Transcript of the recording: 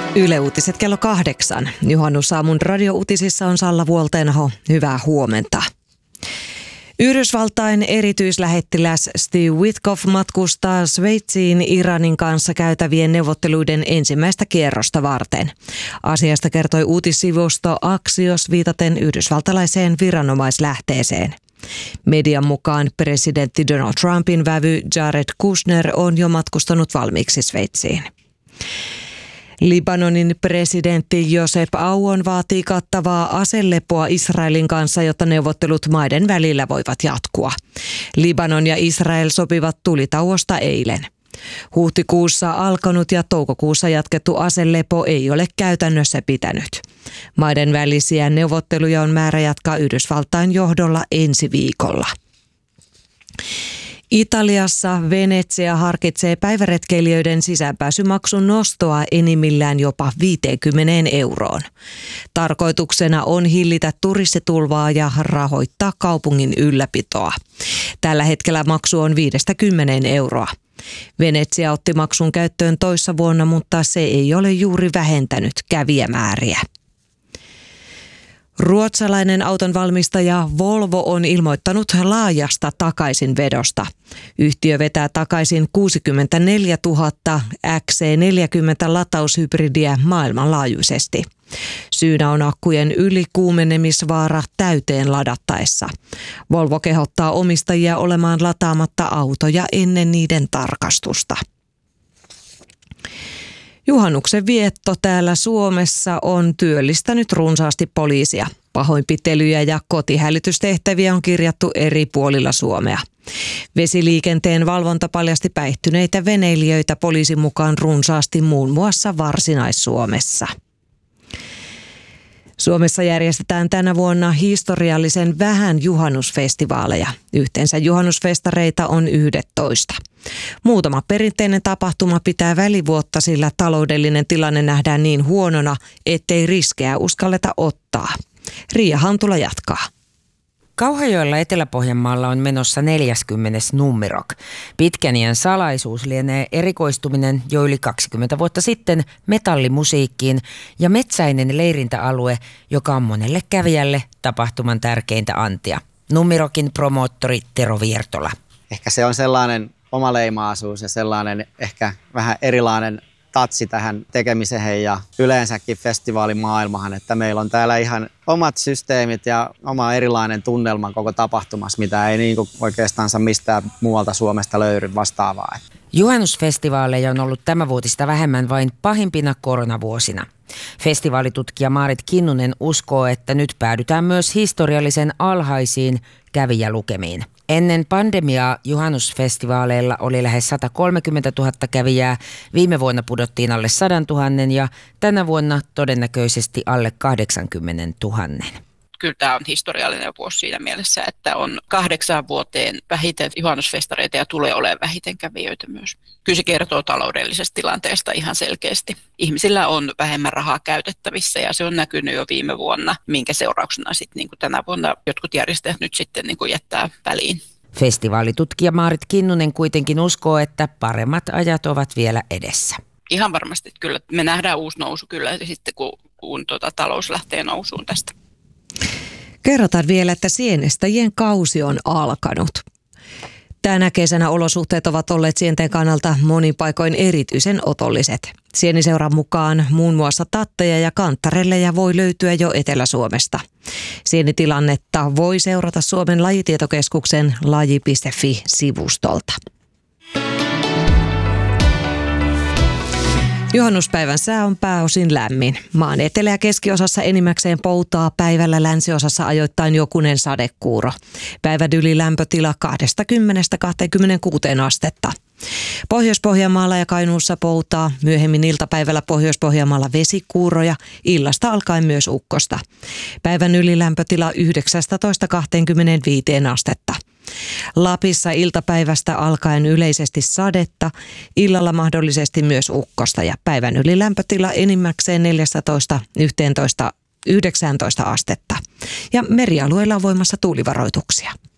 Yle Uutiset kello 8. Juhannusaamun radiouutisissa on Salla Vuoltenho. Hyvää huomenta. Yhdysvaltain erityislähettiläs Steve Witkoff matkustaa Sveitsiin Iranin kanssa käytävien neuvotteluiden ensimmäistä kierrosta varten. Asiasta kertoi uutissivusto Axios viitaten yhdysvaltalaiseen viranomaislähteeseen. Median mukaan presidentti Donald Trumpin vävy Jared Kushner on jo matkustanut valmiiksi Sveitsiin. Libanonin presidentti Josep Aoun vaatii kattavaa aselepoa Israelin kanssa, jotta neuvottelut maiden välillä voivat jatkua. Libanon ja Israel sopivat tulitauosta eilen. Huhtikuussa alkanut ja toukokuussa jatkettu aselepo ei ole käytännössä pitänyt. Maiden välisiä neuvotteluja on määrä jatkaa Yhdysvaltain johdolla ensi viikolla. Italiassa Venetsia harkitsee päiväretkeilijöiden sisäänpääsymaksun nostoa enimmillään jopa 50 euroon. Tarkoituksena on hillitä turistetulvaa ja rahoittaa kaupungin ylläpitoa. Tällä hetkellä maksu on 5-10 euroa. Venetsia otti maksun käyttöön toissa vuonna, mutta se ei ole juuri vähentänyt kävijämääriä. Ruotsalainen autonvalmistaja Volvo on ilmoittanut laajasta takaisinvedosta. Yhtiö vetää takaisin 64 000 XC40 lataushybridiä maailmanlaajuisesti. Syynä on akkujen ylikuumenemisvaara täyteen ladattaessa. Volvo kehottaa omistajia olemaan lataamatta autoja ennen niiden tarkastusta. Juhannuksen vietto täällä Suomessa on työllistänyt runsaasti poliisia. Pahoinpitelyjä ja kotihälytystehtäviä on kirjattu eri puolilla Suomea. Vesiliikenteen valvonta paljasti päihtyneitä veneilijöitä poliisin mukaan runsaasti muun muassa Varsinais-Suomessa. Suomessa järjestetään tänä vuonna historiallisen vähän juhannusfestivaaleja. Yhteensä juhannusfestareita on 11. Muutama perinteinen tapahtuma pitää välivuotta, sillä taloudellinen tilanne nähdään niin huonona, ettei riskejä uskalleta ottaa. Riia Hantula jatkaa. Kauhajoella Etelä-Pohjanmaalla on menossa 40. Nummirok. Pitkän iän salaisuus lienee erikoistuminen jo yli 20 vuotta sitten metallimusiikkiin ja metsäinen leirintäalue, joka on monelle kävijälle tapahtuman tärkeintä antia. Nummirokin promoottori Tero Viertola. Ehkä se on sellainen omaleimaisuus ja sellainen ehkä vähän erilainen tatsi tähän tekemiseen ja yleensäkin festivaalimaailmahan, että meillä on täällä ihan omat systeemit ja oma erilainen tunnelma koko tapahtumassa, mitä ei niin oikeastaan mistään muualta Suomesta löydy vastaavaa. Juhannusfestivaaleja on ollut tämänvuotista vähemmän vain pahimpina koronavuosina. Festivaalitutkija Maarit Kinnunen uskoo, että nyt päädytään myös historiallisen alhaisiin kävijälukemiin. Ennen pandemiaa juhannusfestivaaleilla oli lähes 130 000 kävijää, viime vuonna pudottiin alle 100 000 ja tänä vuonna todennäköisesti alle 80 000. Kyllä tämä on historiallinen vuosi siinä mielessä, että on 8 vuoteen vähiten juhannusfestareita ja tulee olemaan vähiten kävijöitä myös. Kyllä se kertoo taloudellisesta tilanteesta ihan selkeästi. Ihmisillä on vähemmän rahaa käytettävissä ja se on näkynyt jo viime vuonna, minkä seurauksena sitten niin kuin tänä vuonna jotkut järjestäjät nyt sitten niin kuin jättää väliin. Festivaalitutkija Maarit Kinnunen kuitenkin uskoo, että paremmat ajat ovat vielä edessä. Ihan varmasti kyllä. Me nähdään uusi nousu kyllä sitten, kun talous lähtee nousuun tästä. Kerrotaan vielä, että sienestäjien kausi on alkanut. Tänä kesänä olosuhteet ovat olleet sienten kannalta monin paikoin erityisen otolliset. Sieniseuran mukaan muun muassa tatteja ja kanttarelleja voi löytyä jo Etelä-Suomesta. Sienitilannetta voi seurata Suomen lajitietokeskuksen laji.fi-sivustolta. Juhannuspäivän sää on pääosin lämmin. Maan etelä- ja keskiosassa enimmäkseen poutaa, päivällä länsiosassa ajoittain jokunen sadekuuro. Päivän yli lämpötila 20-26 astetta. Pohjois-Pohjanmaalla ja Kainuussa poutaa, myöhemmin iltapäivällä Pohjois-Pohjanmaalla vesikuuroja, illasta alkaen myös ukkosta. Päivän yli lämpötila 19-25 astetta. Lapissa iltapäivästä alkaen yleisesti sadetta, illalla mahdollisesti myös ukkosta ja päivän yli lämpötila enimmäkseen 14-19 astetta. Ja merialueilla on voimassa tuulivaroituksia.